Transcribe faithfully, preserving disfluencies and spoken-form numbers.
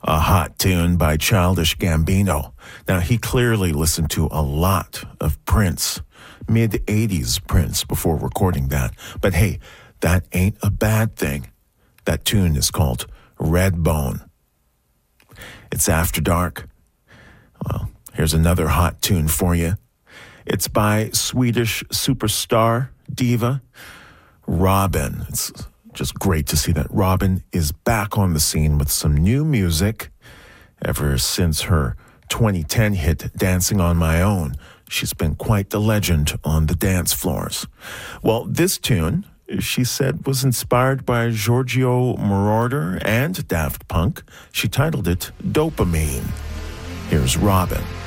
A hot tune by Childish Gambino. Now, he clearly listened to a lot of Prince, mid-eighties Prince, before recording that. But hey, that ain't a bad thing. That tune is called Redbone. It's After Dark. Well, here's another hot tune for you. It's by Swedish superstar diva Robyn. It's just great to see that Robyn is back on the scene with some new music. Ever since her twenty ten hit Dancing on My Own, she's been quite the legend on the dance floors. Well, this tune, she said, was inspired by Giorgio Moroder and Daft Punk. She titled it Dopamine. Here's Robyn.